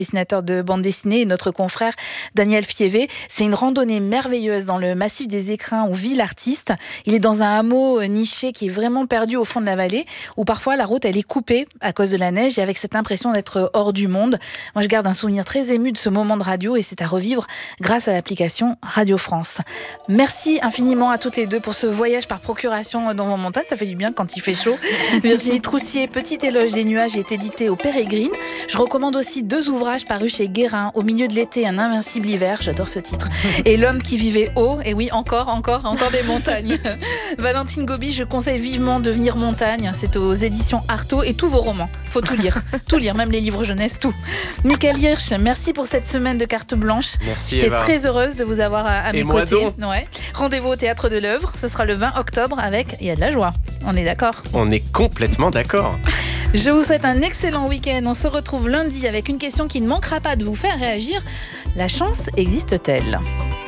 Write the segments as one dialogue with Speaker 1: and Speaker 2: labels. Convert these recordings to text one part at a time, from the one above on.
Speaker 1: Dessinateur de bande dessinée et notre confrère Daniel Fievé. C'est une randonnée merveilleuse dans le massif des Écrins où vit l'artiste. Il est dans un hameau niché qui est vraiment perdu au fond de la vallée où parfois la route elle est coupée à cause de la neige et avec cette impression d'être hors du monde. Moi je garde un souvenir très ému de ce moment de radio et c'est à revivre grâce à l'application Radio France. Merci infiniment à toutes les deux pour ce voyage par procuration dans vos montagnes. Ça fait du bien quand il fait chaud. Virginie Troussier, Petit éloge des nuages est édité au Pérégrine. Je recommande aussi 2 ouvrages parus chez Guérin, Au milieu de l'été, un invincible hiver, j'adore ce titre, et L'homme qui vivait haut, et oui, encore des montagnes. Valentine Gobi, je conseille vivement Devenir montagne, c'est aux éditions Artaud, et tous vos romans, faut tout lire, même les livres jeunesse, tout. Michael Hirsch, merci pour cette semaine de carte blanche.
Speaker 2: Merci
Speaker 1: J'étais
Speaker 2: Eva.
Speaker 1: très heureuse de vous avoir à mes côtés. Ouais. Rendez-vous au Théâtre de l'Œuvre, ce sera le 20 octobre avec Il y a de la joie, on est d'accord?
Speaker 2: On est complètement d'accord.
Speaker 1: Je vous souhaite un excellent week-end. On se retrouve lundi avec une question qui ne manquera pas de vous faire réagir. La chance existe-t-elle ?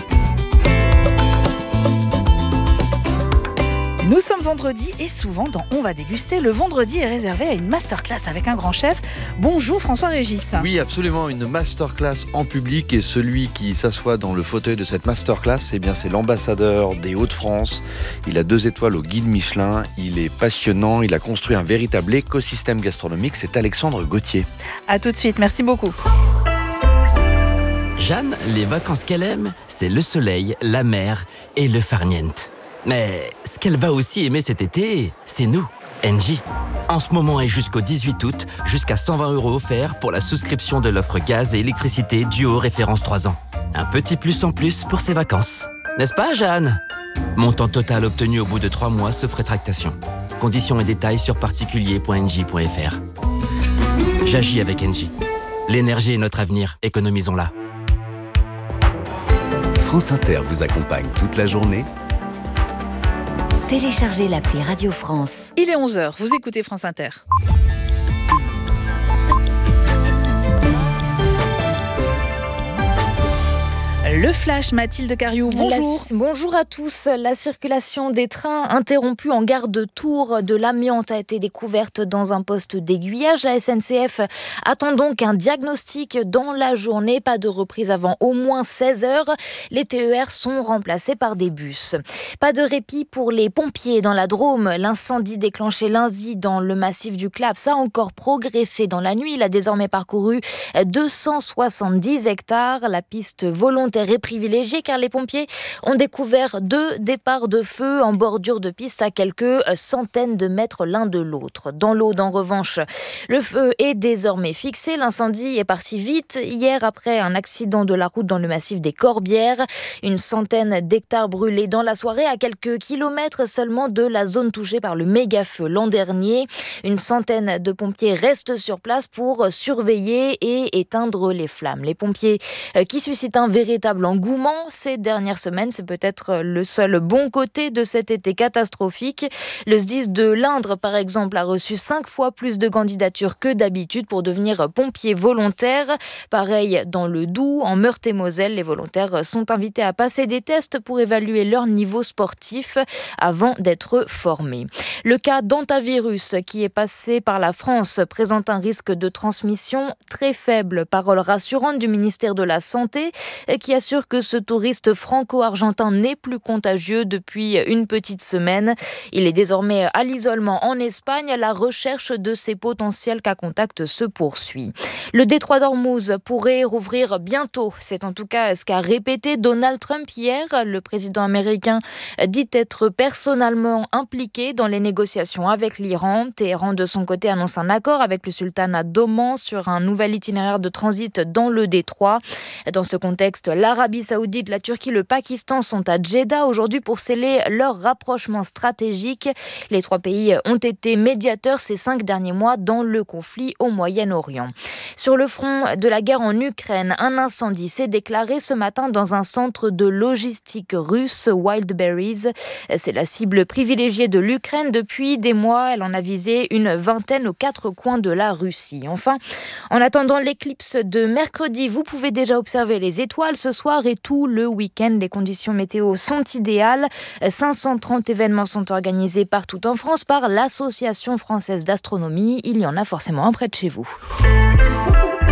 Speaker 1: Nous sommes vendredi et souvent dans On va déguster, le vendredi est réservé à une masterclass avec un grand chef. Bonjour François-Régis.
Speaker 3: Oui, absolument, une masterclass en public et celui qui s'assoit dans le fauteuil de cette masterclass, eh bien, c'est l'ambassadeur des Hauts-de-France. Il a 2 étoiles au guide Michelin, il est passionnant, il a construit un véritable écosystème gastronomique, c'est Alexandre Gauthier.
Speaker 1: À tout de suite, merci beaucoup.
Speaker 4: Jeanne, les vacances qu'elle aime, c'est le soleil, la mer et le farniente. Mais ce qu'elle va aussi aimer cet été, c'est nous, Engie. En ce moment et jusqu'au 18 août, jusqu'à 120 € offerts pour la souscription de l'offre gaz et électricité Duo référence 3 ans. Un petit plus en plus pour ses vacances. N'est-ce pas, Jeanne ? Montant total obtenu au bout de 3 mois sauf rétractation. Conditions et détails sur particulier.engie.fr. J'agis avec Engie. L'énergie est notre avenir, économisons-la.
Speaker 5: France Inter vous accompagne toute la journée.
Speaker 6: Téléchargez l'appli Radio France.
Speaker 1: Il est 11h, vous écoutez France Inter. Le flash, Mathilde Cariou, bonjour.
Speaker 7: Bonjour à tous. La circulation des trains interrompue en gare de Tours de l'amiante a été découverte dans un poste d'aiguillage. La SNCF attend donc un diagnostic dans la journée. Pas de reprise avant au moins 16 heures. Les TER sont remplacés par des bus. Pas de répit pour les pompiers dans la Drôme. L'incendie déclenché lundi dans le massif du Claps a encore progressé dans la nuit. Il a désormais parcouru 270 hectares. La piste volontaire est privilégiée car les pompiers ont découvert 2 départs de feu en bordure de piste à quelques centaines de mètres l'un de l'autre. Dans l'Aude, en revanche, le feu est désormais fixé. L'incendie est parti vite hier après un accident de la route dans le massif des Corbières. Une centaine d'hectares brûlés dans la soirée à quelques kilomètres seulement de la zone touchée par le méga-feu l'an dernier. Une centaine de pompiers restent sur place pour surveiller et éteindre les flammes. Les pompiers qui suscitent un véritable engouement ces dernières semaines. C'est peut-être le seul bon côté de cet été catastrophique. Le SDIS de l'Indre, par exemple, a reçu 5 fois plus de candidatures que d'habitude pour devenir pompier volontaire. Pareil dans le Doubs, en Meurthe-et-Moselle, les volontaires sont invités à passer des tests pour évaluer leur niveau sportif avant d'être formés. Le cas d'Antavirus, qui est passé par la France, présente un risque de transmission très faible. Parole rassurante du ministère de la Santé, qui assure que ce touriste franco-argentin n'est plus contagieux depuis une petite semaine. Il est désormais à l'isolement en Espagne. La recherche de ses potentiels cas contacts se poursuit. Le détroit d'Ormuz pourrait rouvrir bientôt. C'est en tout cas ce qu'a répété Donald Trump hier. Le président américain dit être personnellement impliqué dans les négociations avec l'Iran. Téhéran, de son côté, annonce un accord avec le sultanat d'Oman sur un nouvel itinéraire de transit dans le détroit. Dans ce contexte, l'Arabie Saoudite, la Turquie, le Pakistan sont à Jeddah aujourd'hui pour sceller leur rapprochement stratégique. Les 3 pays ont été médiateurs ces 5 derniers mois dans le conflit au Moyen-Orient. Sur le front de la guerre en Ukraine, un incendie s'est déclaré ce matin dans un centre de logistique russe, Wildberries. C'est la cible privilégiée de l'Ukraine depuis des mois. Elle en a visé une vingtaine aux 4 coins de la Russie. Enfin, en attendant l'éclipse de mercredi, vous pouvez déjà observer les étoiles ce soir et tout le week-end. Les conditions météo sont idéales. 530 événements sont organisés partout en France par l'Association française d'astronomie. Il y en a forcément un près de chez vous.